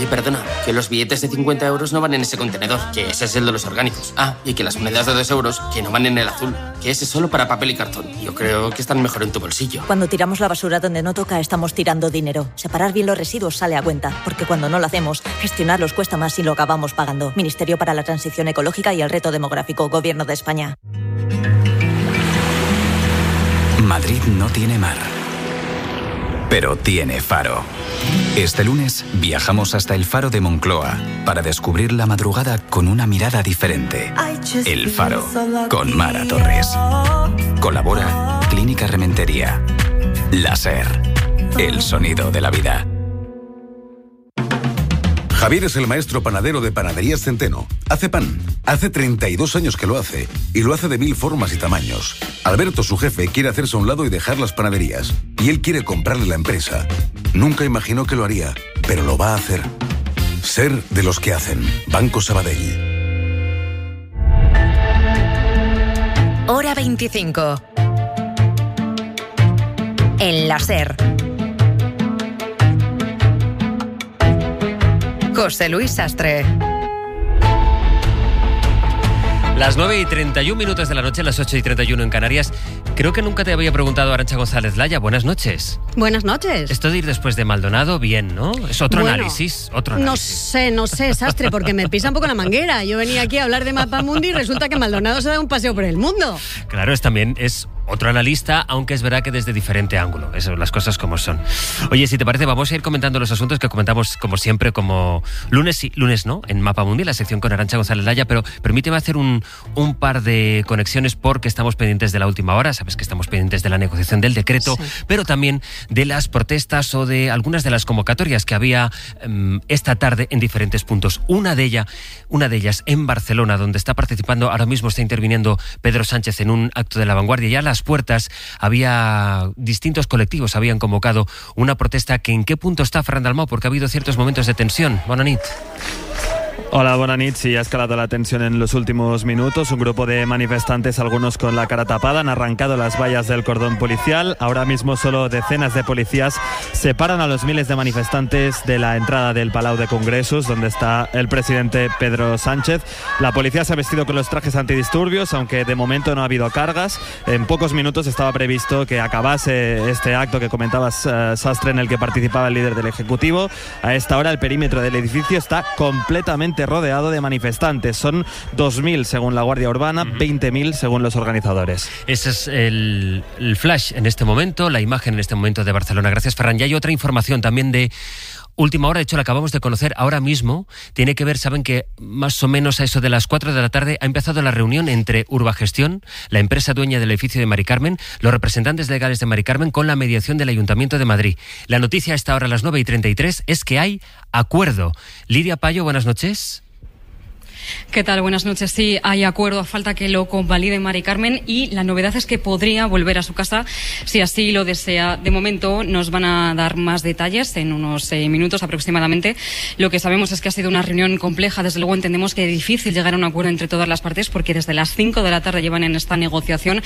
Oye, perdona, que los billetes de 50 euros no van en ese contenedor, que ese es el de los orgánicos. Ah, y que las monedas de 2 euros, que no van en el azul, que ese es solo para papel y cartón. Yo creo que están mejor en tu bolsillo. Cuando tiramos la basura donde no toca, estamos tirando dinero. Separar bien los residuos sale a cuenta, porque cuando no lo hacemos, gestionarlos cuesta más y lo acabamos pagando. Ministerio para la Transición Ecológica y el Reto Demográfico, Gobierno de España. Madrid no tiene mar, pero tiene faro. Este lunes viajamos hasta el Faro de Moncloa para descubrir la madrugada con una mirada diferente. El Faro, con Mara Torres. Colabora Clínica Rementería. La SER, el sonido de la vida. Javier es el maestro panadero de Panaderías Centeno. Hace pan. Hace 32 años que lo hace. Y lo hace de 1000 formas y tamaños. Alberto, su jefe, quiere hacerse a un lado y dejar las panaderías. Y él quiere comprarle la empresa. Nunca imaginó que lo haría, pero lo va a hacer. Ser de los que hacen. Banco Sabadell. Hora 25. En la SER. José Luis Sastre. Las 9:31 de la noche, las 8:31 en Canarias. Creo que nunca te había preguntado, Arantxa González Laya. Buenas noches. Buenas noches. Esto de ir después de Maldonado, bien, ¿no? Es otro análisis. No sé, Sastre, porque me pisa un poco la manguera. Yo venía aquí a hablar de Mapamundi y resulta que Maldonado se da un paseo por el mundo. Claro, es otro analista, aunque es verdad que desde diferente ángulo. Eso, las cosas como son. Oye, si te parece, vamos a ir comentando los asuntos que comentamos como siempre, como lunes sí, lunes no, en Mapamundi, la sección con Arantxa González Laya, pero permíteme hacer un par de conexiones porque estamos pendientes de la última hora. Sabes que estamos pendientes de la negociación del decreto, sí, pero también de las protestas o de algunas de las convocatorias que había esta tarde en diferentes puntos. Una de ellas en Barcelona, donde está participando, ahora mismo está interviniendo Pedro Sánchez en un acto de La Vanguardia. Ya a las puertas había distintos colectivos, habían convocado una protesta que ¿en qué punto está, Ferran Dalmau? Porque ha habido ciertos momentos de tensión. Bona nit. Hola, buenas noches. Sí, ha escalado la tensión en los últimos minutos. Un grupo de manifestantes, algunos con la cara tapada, han arrancado las vallas del cordón policial. Ahora mismo solo decenas de policías separan a los miles de manifestantes de la entrada del Palau de Congresos, donde está el presidente Pedro Sánchez. La policía se ha vestido con los trajes antidisturbios, aunque de momento no ha habido cargas. En pocos minutos estaba previsto que acabase este acto que comentabas, Sastre, en el que participaba el líder del Ejecutivo. A esta hora el perímetro del edificio está completamente rodeado de manifestantes. Son 2.000 según la Guardia Urbana, 20.000 según los organizadores. Ese es el flash en este momento, la imagen en este momento de Barcelona. Gracias, Ferran. Y hay otra información también de última hora, de hecho la acabamos de conocer ahora mismo. Tiene que ver, saben que más o menos a eso de las 4 de la tarde ha empezado la reunión entre Urbagestión, la empresa dueña del edificio de Mari Carmen, los representantes legales de Mari Carmen, con la mediación del Ayuntamiento de Madrid. La noticia a esta hora, a las 9:33, es que hay acuerdo. Lidia Payo, buenas noches. ¿Qué tal? Buenas noches. Sí, hay acuerdo, a falta que lo convalide Mari Carmen, y la novedad es que podría volver a su casa si así lo desea. De momento nos van a dar más detalles en unos minutos aproximadamente. Lo que sabemos es que ha sido una reunión compleja. Desde luego entendemos que es difícil llegar a un acuerdo entre todas las partes, porque desde las 5 de la tarde llevan en esta negociación.